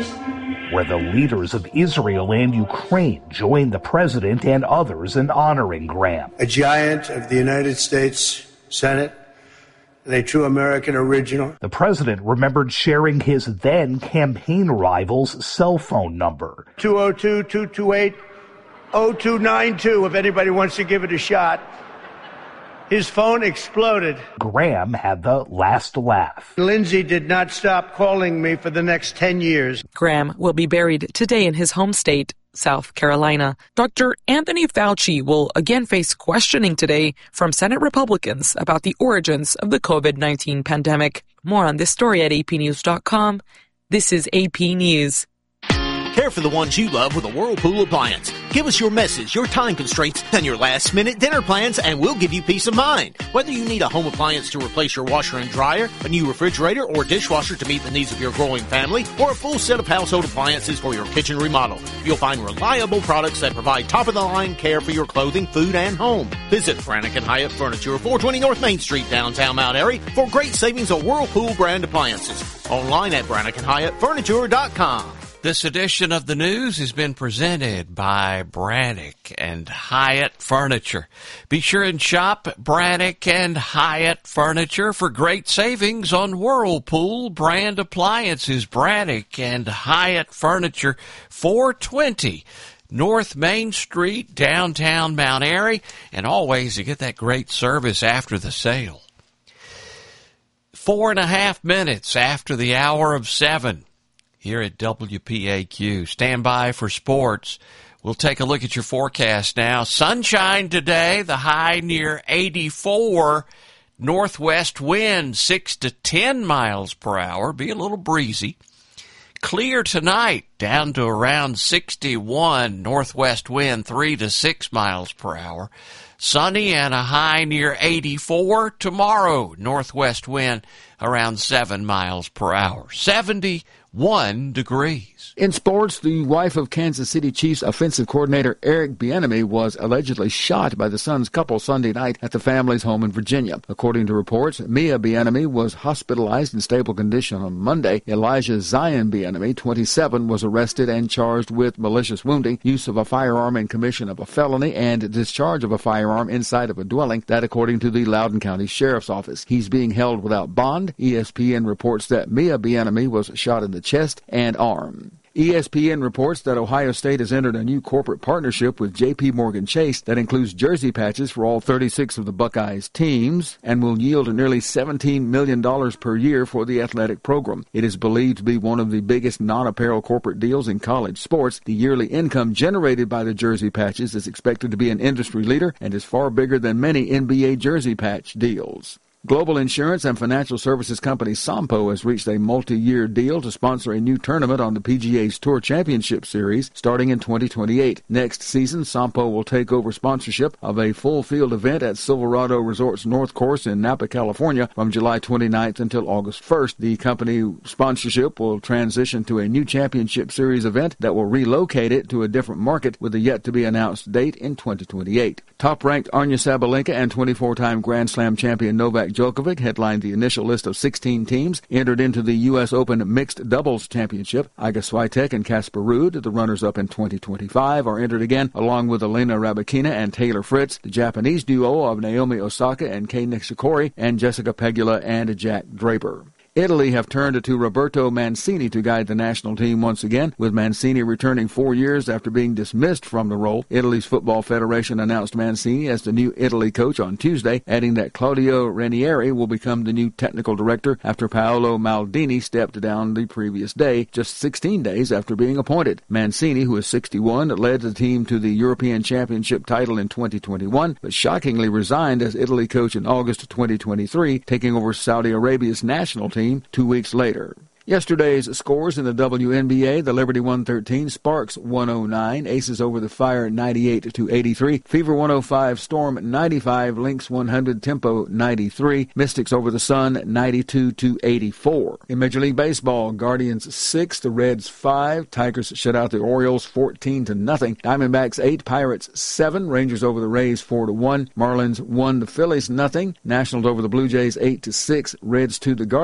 where the leaders of Israel and Ukraine joined the president and others in honoring Graham. A giant of the United States Senate and a true American original. The president remembered sharing his then campaign rival's cell phone number. 202-228-0292 if anybody wants to give it a shot. His phone exploded. Graham had the last laugh. Lindsay did not stop calling me for the next 10 years. Graham will be buried today in his home state, South Carolina. Dr. Anthony Fauci will again face questioning today from Senate Republicans about the origins of the COVID-19 pandemic. More on this story at apnews.com. This is AP News. Care for the ones you love with a Whirlpool appliance. Give us your messes, your time constraints, and your last-minute dinner plans, and we'll give you peace of mind. Whether you need a home appliance to replace your washer and dryer, a new refrigerator or dishwasher to meet the needs of your growing family, or a full set of household appliances for your kitchen remodel, you'll find reliable products that provide top-of-the-line care for your clothing, food, and home. Visit Brannick & Hyatt Furniture, 420 North Main Street, downtown Mount Airy, for great savings on Whirlpool brand appliances. Online at BrannickandHyattFurniture.com. This edition of the news has been presented by Brannick and Hyatt Furniture. Be sure and shop Brannick and Hyatt Furniture for great savings on Whirlpool brand appliances. Brannick and Hyatt Furniture, 420 North Main Street, downtown Mount Airy, and always you get that great service after the sale. 4.5 minutes after the hour of 7. Here at WPAQ. Stand by for sports. We'll take a look at your forecast now. Sunshine today, the high near 84. Northwest wind 6 to 10 miles per hour. Be a little breezy. Clear tonight, down to around 61. Northwest wind 3 to 6 miles per hour. Sunny and a high near 84. Tomorrow, northwest wind around 7 miles per hour. 71 degrees. In sports, the wife of Kansas City Chiefs offensive coordinator Eric Bieniemy was allegedly shot by the Suns couple Sunday night at the family's home in Virginia. According to reports, Mia Bieniemy was hospitalized in stable condition on Monday. Elijah Zion Bieniemy, 27, was arrested and charged with malicious wounding, use of a firearm in commission of a felony, and discharge of a firearm inside of a dwelling. That according to the Loudoun County Sheriff's Office. He's being held without bond. ESPN reports that Mia Bieniemy was shot in the chest and arm. ESPN reports that Ohio State has entered a new corporate partnership with J.P. Morgan Chase that includes jersey patches for all 36 of the Buckeyes teams and will yield nearly $17 million per year for the athletic program. It is believed to be one of the biggest non-apparel corporate deals in college sports. The yearly income generated by the jersey patches is expected to be an industry leader and is far bigger than many NBA jersey patch deals. Global insurance and financial services company Sompo has reached a multi-year deal to sponsor a new tournament on the PGA's Tour Championship Series starting in 2028. Next season, Sompo will take over sponsorship of a full-field event at Silverado Resort's North Course in Napa, California from July 29th until August 1st. The company sponsorship will transition to a new Championship Series event that will relocate it to a different market with a yet-to-be-announced date in 2028. Top-ranked Arna Sabalenka and 24-time Grand Slam champion Novak Djokovic headlined the initial list of 16 teams entered into the U.S. Open Mixed Doubles Championship. Iga Swiatek and Casper Ruud, the runners-up in 2025, are entered again, along with Elena Rybakina and Taylor Fritz, the Japanese duo of Naomi Osaka and Kei Nishikori, and Jessica Pegula and Jack Draper. Italy have turned to Roberto Mancini to guide the national team once again, with Mancini returning 4 years after being dismissed from the role. Italy's Football Federation announced Mancini as the new Italy coach on Tuesday, adding that Claudio Ranieri will become the new technical director after Paolo Maldini stepped down the previous day, just 16 days after being appointed. Mancini, who is 61, led the team to the European Championship title in 2021, but shockingly resigned as Italy coach in August 2023, taking over Saudi Arabia's national team 2 weeks later. Yesterday's scores in the WNBA, the Liberty 113, Sparks 109, Aces over the Fire 98-83, Fever 105, Storm 95, Lynx 100, Tempo 93, Mystics over the Sun 92-84. In Major League Baseball, Guardians 6, the Reds 5, Tigers shut out the Orioles 14-0, Diamondbacks 8, Pirates 7, Rangers over the Rays 4-1, Marlins 1, the Phillies 0, Nationals over the Blue Jays 8-6, Reds 2, the Guardians